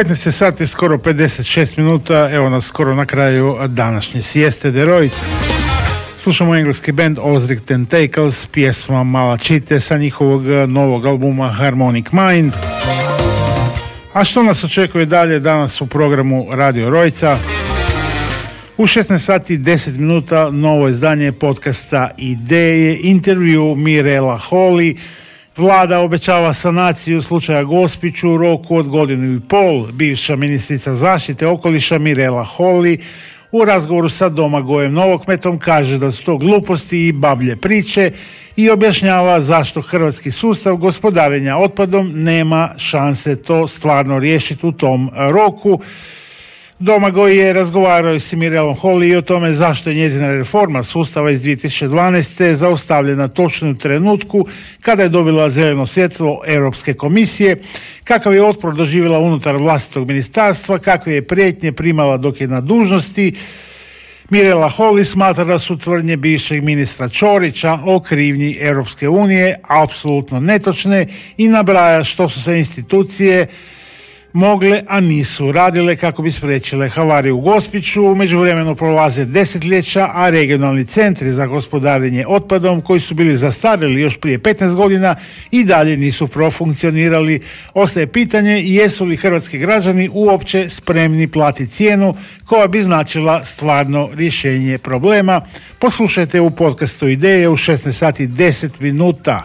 15 sati, skoro 56 minuta, evo nas skoro na kraju današnje sijeste de Rojc. Slušamo engleski band Osric Tentacles, pjesma Mala Čite sa njihovog novog albuma Harmonic Mind. A što nas očekuje dalje danas u programu Radio Rojca? U 16 sati 10 minuta novo izdanje podcasta Ideje, intervju Mirela Holy. Vlada obećava sanaciju slučaja Gospić u roku od 1.5 godina. Bivša ministrica zaštite okoliša Mirela Holy u razgovoru sa Domagojem Novokmetom kaže da su to gluposti i bablje priče i objašnjava zašto hrvatski sustav gospodarenja otpadom nema šanse to stvarno riješiti u tom roku. Domagoj je razgovarao s Mirelom Holy i o tome zašto je njezina reforma sustava iz 2012. zaustavljena točno u trenutku kada je dobila zeleno svjetlo Europske komisije, kakav je otpor doživjela unutar vlastitog ministarstva, kakve je prijetnje primala dok je na dužnosti. Mirela Holy smatra da su tvrdnje bivšeg ministra Ćorića o krivnji Europske unije apsolutno netočne i nabraja što su se institucije mogle, a nisu radile kako bi spriječile havariju u Gospiću. U međuvremenu prolaze desetljeća, a regionalni centri za gospodarenje otpadom koji su bili zastarjeli još prije 15 godina i dalje nisu profunkcionirali. Ostaje pitanje jesu li hrvatski građani uopće spremni platiti cijenu koja bi značila stvarno rješenje problema. Poslušajte u podcastu Ideje u 16 sati 10 minuta.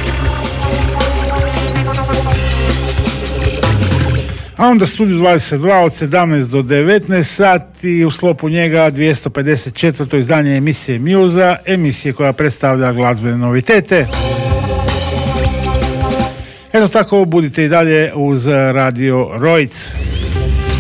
A onda Studio 22 od 17 do 19 sati, u sklopu njega 254. izdanje emisije Muza, emisije koja predstavlja glazbene novitete. Eto tako, budite i dalje uz Radio Rojc.